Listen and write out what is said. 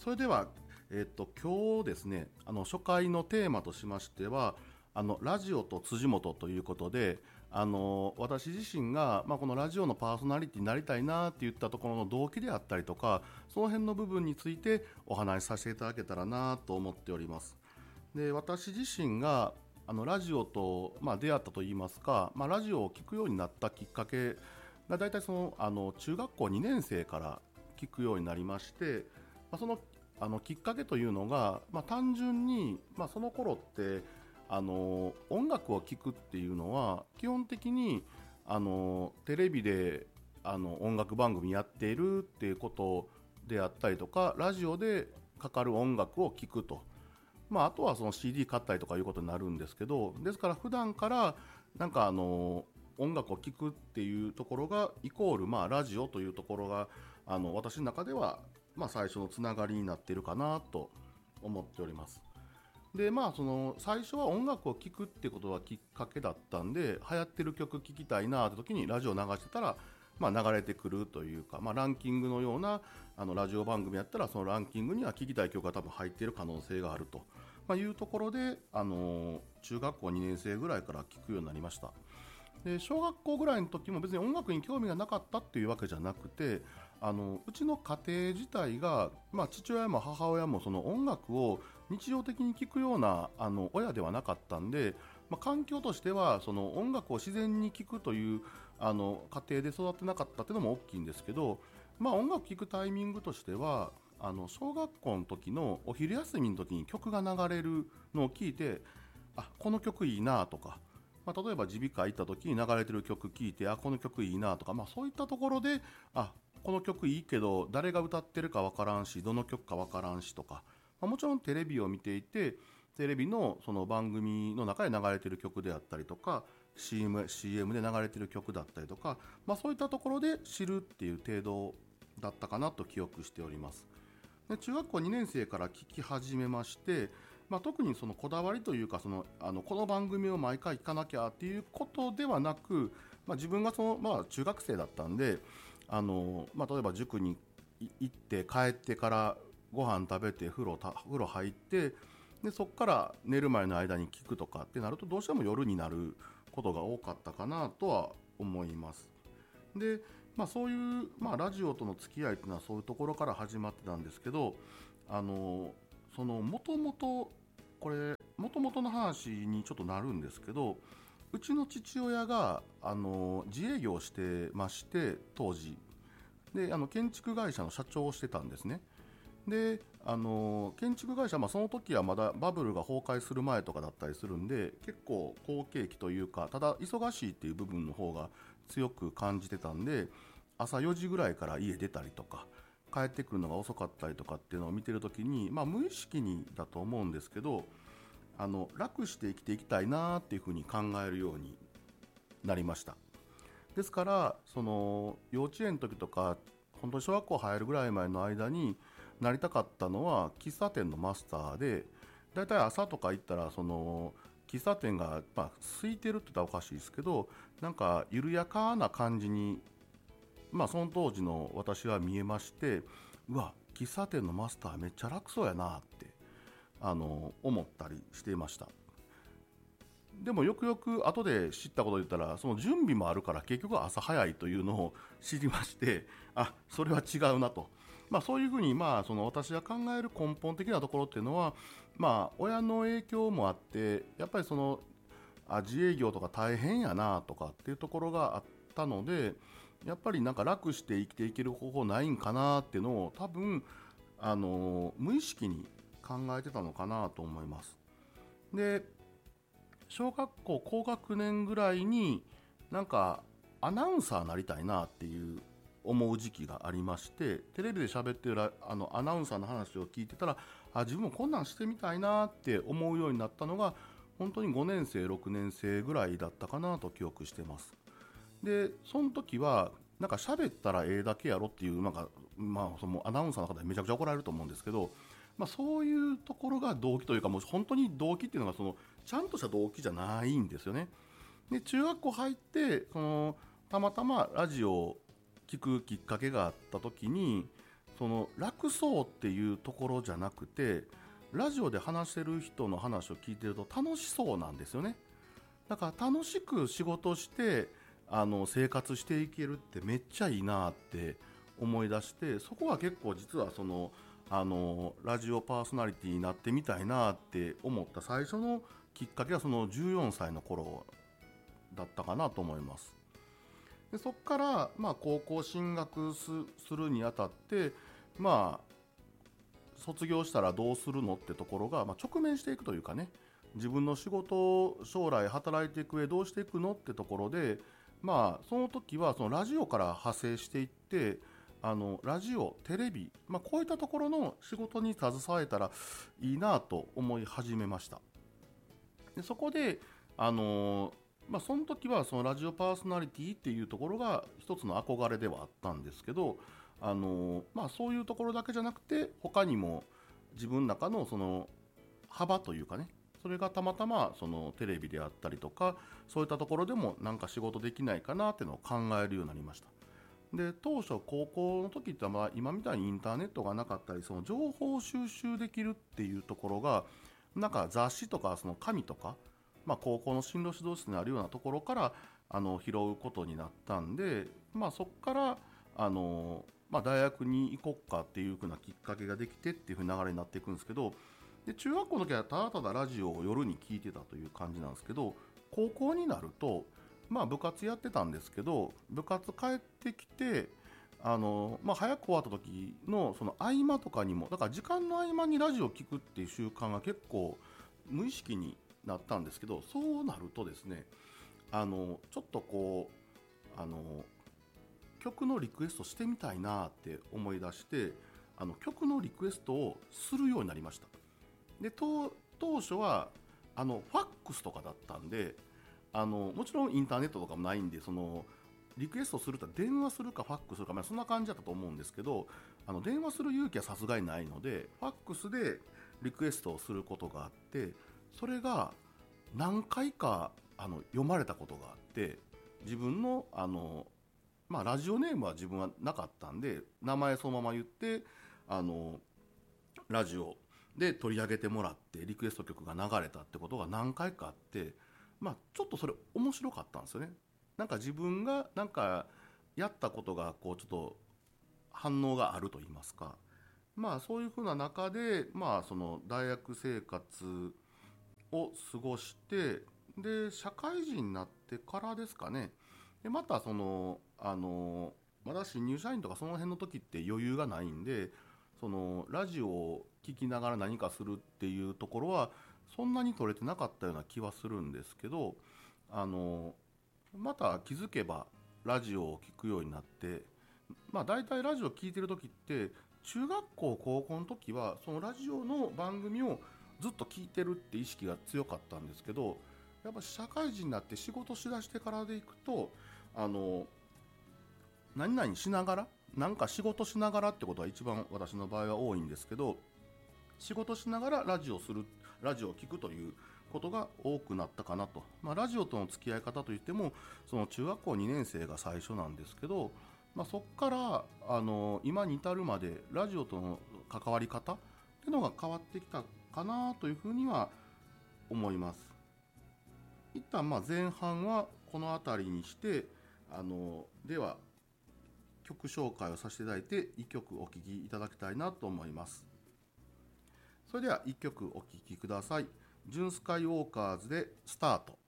それでは、今日ですね、初回のテーマとしましては、ラジオと辻元ということで、私自身が、このラジオのパーソナリティになりたいなって言ったところの動機であったりとか、その辺の部分についてお話しさせていただけたらなと思っております。で、私自身がラジオと、出会ったといいますか、ラジオを聞くようになったきっかけが大体中学校2年生から聞くようになりまして、そのきっかけというのが、単純に、その頃って音楽を聴くっていうのは基本的にテレビで音楽番組やっているっていうことであったりとか、ラジオでかかる音楽を聴くと、あとはその CD 買ったりとかいうことになるんですけど、ですから普段からなんか音楽を聴くっていうところがイコールラジオというところが私の中では最初のつながりになっているかなと思っております。でその最初は音楽を聴くってことがきっかけだったんで、流行ってる曲聴きたいなって時にラジオ流してたら、流れてくるというか、ランキングのようなラジオ番組やったら、そのランキングには聴きたい曲が多分入っている可能性があると、いうところで中学校2年生ぐらいから聴くようになりました。で小学校ぐらいの時も別に音楽に興味がなかったっていうわけじゃなくて、うちの家庭自体が、父親も母親もその音楽を日常的に聴くような親ではなかったんで、環境としてはその音楽を自然に聴くという家庭で育ってなかったっていうのも大きいんですけど、音楽聴くタイミングとしては小学校の時のお昼休みの時に曲が流れるのを聞いて、この曲いいなとか、例えば耳鼻科行った時に流れてる曲聴いて、この曲いいなとか、そういったところでこの曲いいけど誰が歌ってるかわからんし、どの曲かわからんしとか、もちろんテレビを見ていて、テレビのその番組の中で流れてる曲であったりとか、 CM で流れてる曲だったりとか、そういったところで知るっていう程度だったかなと記憶しております。で中学校2年生から聴き始めまして、特にそのこだわりというか、この番組を毎回聴かなきゃっていうことではなく、自分が中学生だったんで、例えば塾に行って帰ってからご飯食べて風呂入って、でそこから寝る前の間に聞くとかってなると、どうしても夜になることが多かったかなとは思います。で、そういう、ラジオとの付き合いっていうのはそういうところから始まってたんですけど、そのもともとの話にちょっとなるんですけど、うちの父親が自営業をしてまして、当時で建築会社の社長をしてたんですね。で建築会社、その時はまだバブルが崩壊する前とかだったりするんで、結構好景気というか、ただ忙しいっていう部分の方が強く感じてたんで、朝4時ぐらいから家出たりとか、帰ってくるのが遅かったりとかっていうのを見てる時に、無意識にだと思うんですけど、楽して生きていきたいなっていうふうに考えるようになりました。ですからその幼稚園の時とか、本当に小学校入るぐらい前の間になりたかったのは喫茶店のマスターで、だいたい朝とか行ったらその喫茶店が空いてるって言ったらおかしいですけど、なんか緩やかな感じに、その当時の私は見えまして、うわ喫茶店のマスターめっちゃ楽そうやなって思ったりしていました。でもよくよく後で知ったことを言ったら、その準備もあるから結局は朝早いというのを知りまして、それは違うなと、そういうふうにその私が考える根本的なところっていうのは、親の影響もあって、やっぱりその自営業とか大変やなとかっていうところがあったので、やっぱりなんか楽して生きていける方法ないんかなっていうのを多分無意識に考えてたのかなと思います。で小学校高学年ぐらいになんかアナウンサーになりたいなっていう思う時期がありまして、テレビで喋ってるアナウンサーの話を聞いてたら、自分もこんなんしてみたいなって思うようになったのが本当に5年生6年生ぐらいだったかなと記憶してます。でその時はなんか喋ったらええだけやろっていう、そのアナウンサーの方にめちゃくちゃ怒られると思うんですけど、そういうところが動機というか、もう本当に動機っていうのがちゃんとした動機じゃないんですよね。で中学校入ってたまたまラジオを聞くきっかけがあった時に、 その楽そうっていうところじゃなくて、ラジオで話してる人の話を聞いてると楽しそうなんですよね。だから楽しく仕事して生活していけるってめっちゃいいなって思い出して、そこは結構実はラジオパーソナリティになってみたいなって思った最初のきっかけはその14歳の頃だったかなと思います。でそこから、高校進学するにあたって、卒業したらどうするのってところが、直面していくというかね、自分の仕事を将来働いていく上どうしていくのってところで、その時はそのラジオから派生していって、ラジオ、テレビ、こういったところの仕事に携えたらいいなと思い始めました。でそこで、その時はそのラジオパーソナリティっていうところが一つの憧れではあったんですけど、そういうところだけじゃなくて他にも自分の中のその幅というかね、それがたまたまそのテレビであったりとか、そういったところでもなんか仕事できないかなっていうのを考えるようになりました。で当初高校の時って今みたいにインターネットがなかったり、その情報収集できるっていうところがなんか雑誌とかその紙とか、高校の進路指導室にあるようなところから拾うことになったんで、そこから大学に行こっかっていう風なきっかけができてっていう風な流れになっていくんですけど、で中学校の時はただただラジオを夜に聞いてたという感じなんですけど、高校になると部活やってたんですけど、部活帰ってきて早く終わった時のその合間とかにも、だから時間の合間にラジオを聞くっていう習慣が結構無意識になったんですけど、そうなるとですね、ちょっと曲のリクエストしてみたいなって思い出して、曲のリクエストをするようになりました。で当初はファックスとかだったんで、もちろんインターネットとかもないんで、そのリクエストすると電話するかファックスするか、そんな感じだったと思うんですけど、電話する勇気はさすがにないのでファックスでリクエストをすることがあって、それが何回か読まれたことがあって、自分のラジオネームは自分はなかったんで、名前そのまま言ってラジオで取り上げてもらってリクエスト曲が流れたってことが何回かあって、ちょっとそれ面白かったんですよね。なんか自分がなんかやったことがちょっと反応があると言いますか、そういうふうな中で、その大学生活を過ごして、で社会人になってからですかね。でまたまだ新入社員とかその辺の時って余裕がないんで、そのラジオを聞きながら何かするっていうところはそんなに取れてなかったような気はするんですけど、また気づけばラジオを聞くようになって、大体ラジオ聞いてる時って中学校高校の時はそのラジオの番組をずっと聞いてるって意識が強かったんですけど、やっぱ社会人になって仕事しだしてからでいくと、何々しながら、なんか仕事しながらってことは一番私の場合は多いんですけど、仕事しながらラジオを聞くということが多くなったかなと。ラジオとの付き合い方といっても、その中学校2年生が最初なんですけど、そこから今に至るまでラジオとの関わり方っていうのが変わってきたかなというふうには思います。一旦前半はこの辺りにして、では曲紹介をさせていただいて1曲お聴きいただきたいなと思います。それでは1曲お聴きください。ジュンスカイウォーカーズでスタート。